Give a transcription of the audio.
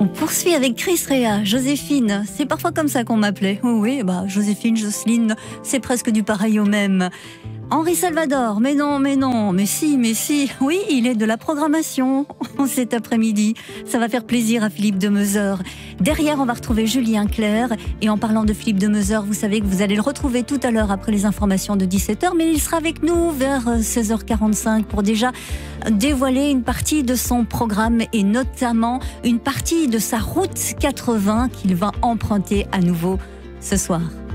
On poursuit avec Chris Rea, Joséphine. C'est parfois comme ça qu'on m'appelait. Oh oui, Joséphine, Jocelyne, c'est presque du pareil au même. Henri Salvador, mais non, mais si. Oui, il est de la programmation cet après-midi. Ça va faire plaisir à Philippe Demeuzeur. Derrière, on va retrouver Julien Clerc. Et en parlant de Philippe Demeuzeur, vous savez que vous allez le retrouver tout à l'heure après les informations de 17h. Mais il sera avec nous vers 16h45 pour déjà dévoiler une partie de son programme et notamment une partie de sa route 80 qu'il va emprunter à nouveau ce soir.